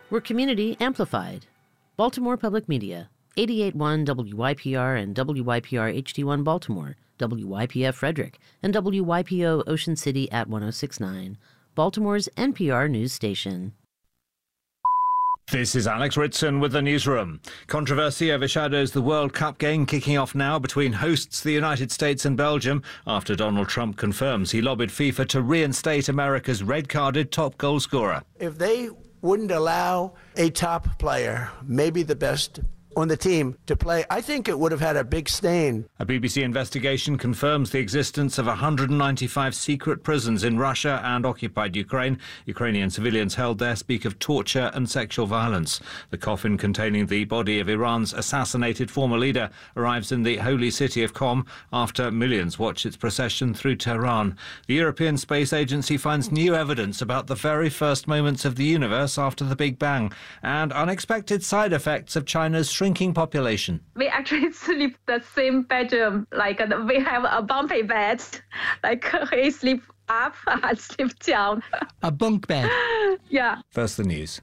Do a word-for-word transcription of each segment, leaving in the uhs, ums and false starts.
We're community amplified. Baltimore Public Media, eighty-eight point one W Y P R and W Y P R H D one Baltimore, W Y P F Frederick, and W Y P O Ocean City at one oh six point nine, Baltimore's N P R news station. This is Alex Ritson with the newsroom. Controversy overshadows the World Cup game kicking off now between hosts the United States and Belgium after Donald Trump confirms he lobbied FIFA to reinstate America's red-carded top goal scorer. If they wouldn't allow a top player, maybe the best on the team, to play, I think it would have had a big stain. A B B C investigation confirms the existence of one hundred ninety-five secret prisons in Russia and occupied Ukraine. Ukrainian civilians held there speak of torture and sexual violence. The coffin containing the body of Iran's assassinated former leader arrives in the holy city of Qom after millions watch its procession through Tehran. The European Space Agency finds new evidence about the very first moments of the universe after the Big Bang and unexpected side effects of China's shrinking population. We actually sleep the same bedroom. Like uh, we have a bumpy bed. Like he sleep up, I sleep down. A bunk bed. Yeah. First the news.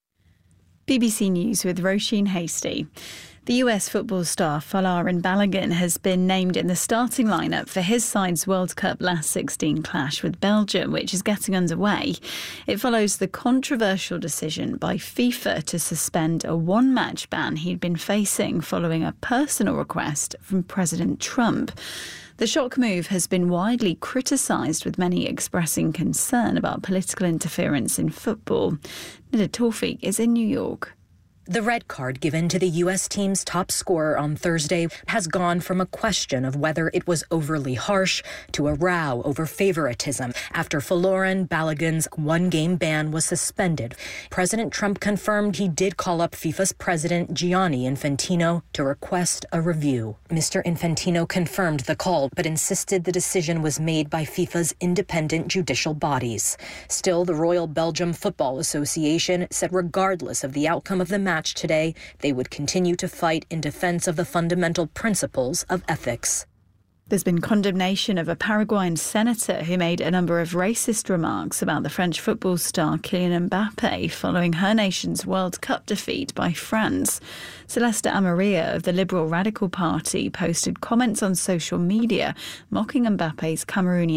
B B C News with Roisin Hasty. The U S football star Folarin Balogun has been named in the starting lineup for his side's World Cup last sixteen clash with Belgium, which is getting underway. It follows the controversial decision by FIFA to suspend a one-match ban he'd been facing following a personal request from President Trump. The shock move has been widely criticised, with many expressing concern about political interference in football. Nida Tawfiq is in New York. The red card given to the U S team's top scorer on Thursday has gone from a question of whether it was overly harsh to a row over favoritism after Folarin Balogun's one-game ban was suspended. President Trump confirmed he did call up FIFA's president Gianni Infantino to request a review. Mister Infantino confirmed the call but insisted the decision was made by FIFA's independent judicial bodies. Still, the Royal Belgium Football Association said regardless of the outcome of the match today, they would continue to fight in defense of the fundamental principles of ethics. There's been condemnation of a Paraguayan senator who made a number of racist remarks about the French football star Kylian Mbappe following her nation's World Cup defeat by France. Celeste Amarilla of the Liberal Radical Party posted comments on social media mocking Mbappe's Cameroonian